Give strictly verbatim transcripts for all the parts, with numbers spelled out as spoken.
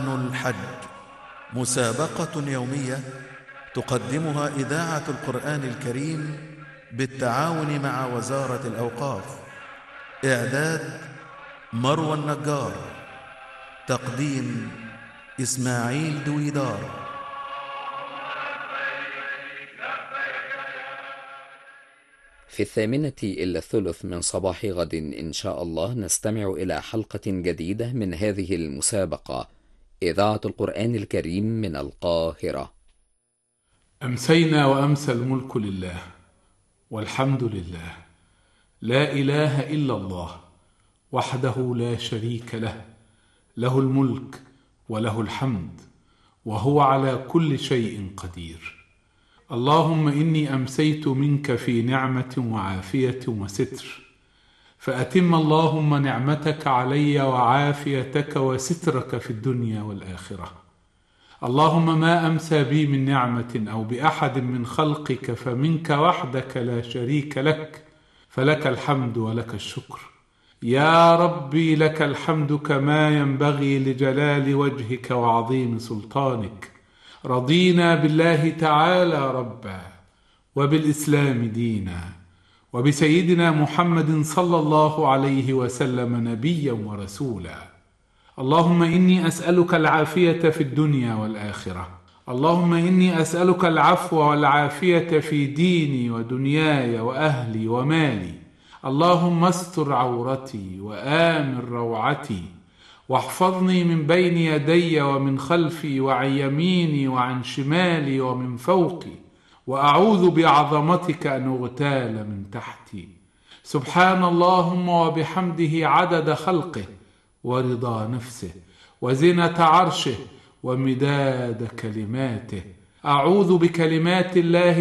قرآن الحج، مسابقة يومية تقدمها إذاعة القرآن الكريم بالتعاون مع وزارة الأوقاف. إعداد مروى النجار، تقديم إسماعيل دويدار. في الثامنة إلا الثلث من صباح غد إن شاء الله نستمع إلى حلقة جديدة من هذه المسابقة. إذاعة القرآن الكريم من القاهرة. أمسينا وأمسى الملك لله والحمد لله، لا إله إلا الله وحده لا شريك له، له الملك وله الحمد وهو على كل شيء قدير. اللهم إني أمسيت منك في نعمة وعافية وستر، فأتم اللهم نعمتك علي وعافيتك وسترك في الدنيا والآخرة. اللهم ما أمسى بي من نعمة أو بأحد من خلقك فمنك وحدك لا شريك لك، فلك الحمد ولك الشكر. يا ربي لك الحمد كما ينبغي لجلال وجهك وعظيم سلطانك. رضينا بالله تعالى ربا، وبالإسلام دينا، وبسيدنا محمد صلى الله عليه وسلم نبيا ورسولا. اللهم إني أسألك العافية في الدنيا والآخرة. اللهم إني أسألك العفو والعافية في ديني ودنياي وأهلي ومالي. اللهم استر عورتي وآمن روعتي، واحفظني من بين يدي ومن خلفي وعن يميني وعن شمالي ومن فوقي، وأعوذ بعظمتك أن أغتال من تحتي. سبحان اللهم وبحمده عدد خلقه ورضا نفسه وزنة عرشه ومداد كلماته. أعوذ بكلمات الله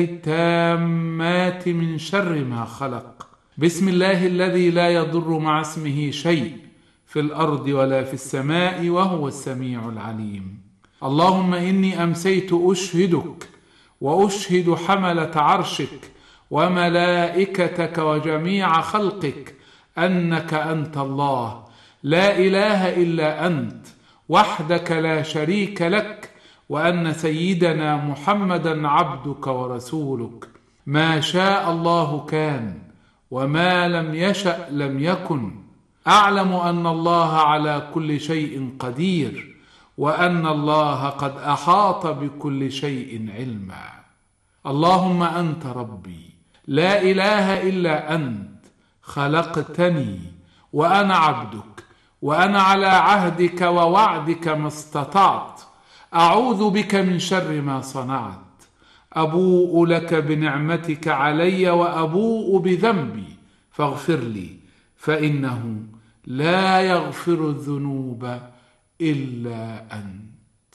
التامات من شر ما خلق. بسم الله الذي لا يضر مع اسمه شيء في الأرض ولا في السماء وهو السميع العليم. اللهم إني أمسيت أشهدك وأشهد حملة عرشك وملائكتك وجميع خلقك أنك أنت الله، لا إله إلا أنت وحدك لا شريك لك، وأن سيدنا محمدا عبدك ورسولك. ما شاء الله كان، وما لم يشأ لم يكن. أعلم أن الله على كل شيء قدير، وأن الله قد أحاط بكل شيء علما. اللهم أنت ربي، لا إله إلا أنت، خلقتني وأنا عبدك، وأنا على عهدك ووعدك ما استطعت. أعوذ بك من شر ما صنعت. أبوء لك بنعمتك علي وأبوء بذنبي، فاغفر لي، فإنه لا يغفر الذنوب إلا أنت.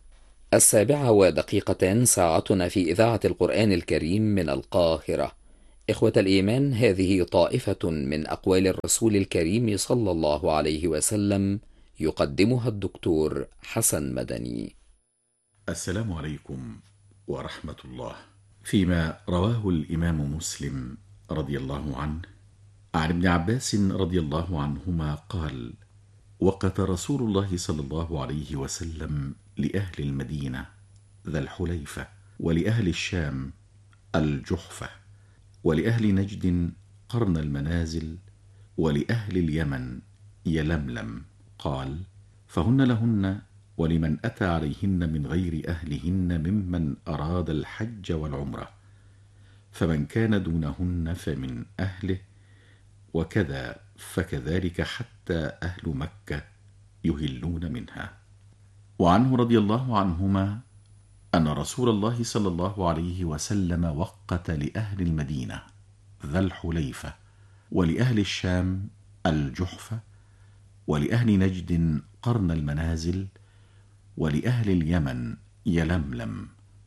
السابعة ودقيقتان ساعتنا في إذاعة القرآن الكريم من القاهرة. إخوة الإيمان، هذه طائفة من أقوال الرسول الكريم صلى الله عليه وسلم يقدمها الدكتور حسن مدني. السلام عليكم ورحمة الله. فيما رواه الإمام مسلم رضي الله عنه عن ابن عباس رضي الله عنهما قال: وقت رسول الله صلى الله عليه وسلم لأهل المدينة ذا الحليفة، ولأهل الشام الجحفة، ولأهل نجد قرن المنازل، ولأهل اليمن يلملم. قال: فهن لهن ولمن أتى عليهن من غير أهلهن ممن أراد الحج والعمرة، فمن كان دونهن فمن أهله، وكذا فكذلك حتى أهل مكة يهلون منها. وعنه رضي الله عنهما أن رسول الله صلى الله عليه وسلم وقت لأهل المدينة ذا الحليفة، ولأهل الشام الجحفة، ولأهل نجد قرن المنازل، ولأهل اليمن يلملم.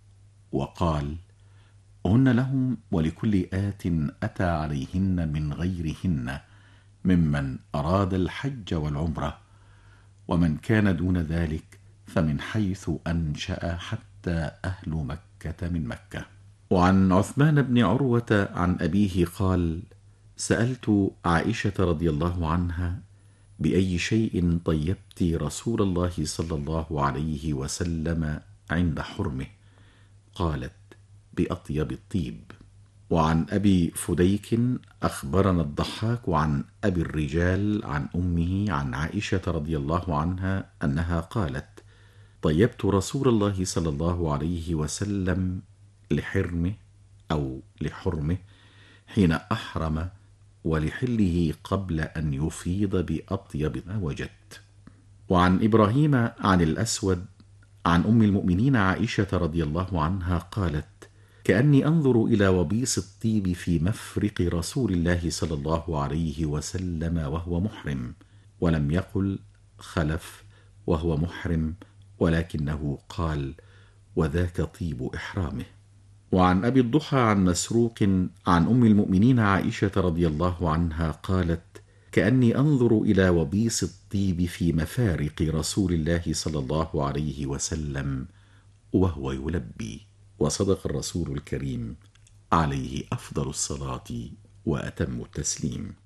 وقال: هن لهم ولكل آت أتى عليهن من غيرهن ممن أراد الحج والعمرة، ومن كان دون ذلك فمن حيث أنشأ حتى أهل مكة من مكة. وعن عثمان بن عروة عن أبيه قال: سألت عائشة رضي الله عنها بأي شيء طيبت رسول الله صلى الله عليه وسلم عند حرمه؟ قالت: بأطيب الطيب. وعن أبي فديك أخبرنا الضحاك عن أبي الرجال عن أمه عن عائشة رضي الله عنها أنها قالت: طيبت رسول الله صلى الله عليه وسلم لحرمه أو لحرمه حين أحرم ولحله قبل أن يفيض بأطيب ما وجدت. وعن إبراهيم عن الأسود عن أم المؤمنين عائشة رضي الله عنها قالت: كأني أنظر إلى وبيص الطيب في مفرق رسول الله صلى الله عليه وسلم وهو محرم، ولم يقل خلف وهو محرم، ولكنه قال: وذاك طيب إحرامه. وعن أبي الضحى عن مسروق عن أم المؤمنين عائشة رضي الله عنها قالت: كأني أنظر إلى وبيص الطيب في مفارق رسول الله صلى الله عليه وسلم وهو يلبي. وصدق الرسول الكريم عليه أفضل الصلاة وأتم التسليم.